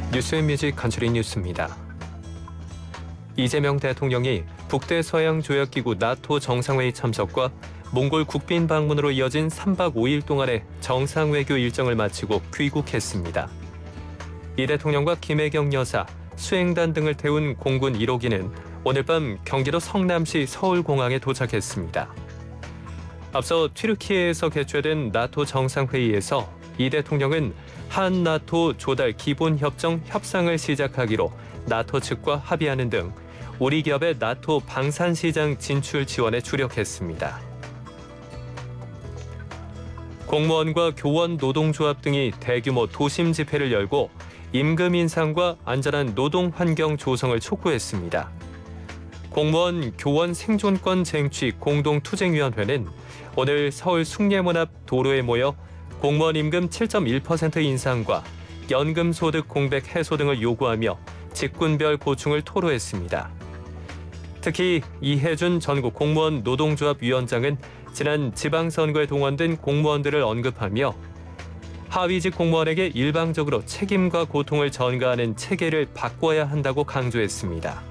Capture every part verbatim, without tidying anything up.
뉴스앤뮤직 간추린 뉴스입니다. 이재명 대통령이 북대서양조약기구 나토 정상회의 참석과 몽골 국빈 방문으로 이어진 삼박 오일 동안의 정상외교 일정을 마치고 귀국했습니다. 이 대통령과 김혜경 여사, 수행단 등을 태운 공군 일 호기는 오늘 밤 경기도 성남시 서울공항에 도착했습니다. 앞서 튀르키예에서 개최된 나토 정상회의에서 이 대통령은 한나토 조달 기본협정 협상을 시작하기로 나토 측과 합의하는 등 우리 기업의 나토 방산시장 진출 지원에 주력했습니다. 공무원과 교원 노동조합 등이 대규모 도심 집회를 열고 임금 인상과 안전한 노동 환경 조성을 촉구했습니다. 공무원 교원 생존권 쟁취 공동투쟁위원회는 오늘 서울 숭례문 앞 도로에 모여 공무원 임금 칠 점 일 퍼센트 인상과 연금 소득 공백 해소 등을 요구하며 직군별 고충을 토로했습니다. 특히 이혜준 전국 공무원 노동조합 위원장은 지난 지방선거에 동원된 공무원들을 언급하며 하위직 공무원에게 일방적으로 책임과 고통을 전가하는 체계를 바꿔야 한다고 강조했습니다.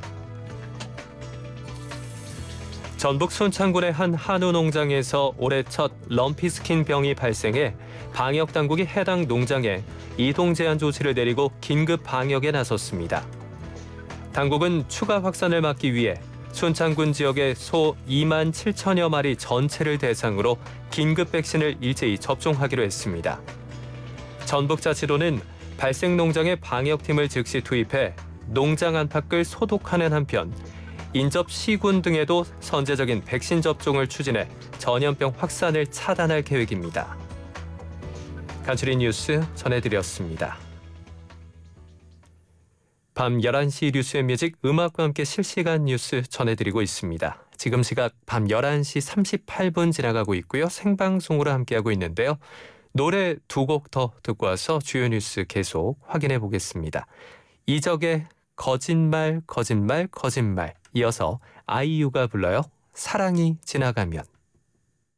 전북 순창군의 한 한우 농장에서 올해 첫 럼피스킨 병이 발생해 방역당국이 해당 농장에 이동 제한 조치를 내리고 긴급 방역에 나섰습니다. 당국은 추가 확산을 막기 위해 순창군 지역의 소 이만 칠천여 마리 전체를 대상으로 긴급 백신을 일제히 접종하기로 했습니다. 전북자치도는 발생 농장에 방역팀을 즉시 투입해 농장 안팎을 소독하는 한편 인접 시군 등에도 선제적인 백신 접종을 추진해 전염병 확산을 차단할 계획입니다. 간추린 뉴스 전해드렸습니다. 밤 열한 시 뉴스앤뮤직 음악과 함께 실시간 뉴스 전해드리고 있습니다. 지금 시각 밤 열한 시 삼십팔 분 지나가고 있고요. 생방송으로 함께하고 있는데요. 노래 두 곡 더 듣고 와서 주요 뉴스 계속 확인해 보겠습니다. 이적의 거짓말 거짓말 거짓말, 이어서 아이유가 불러요. 사랑이 지나가면.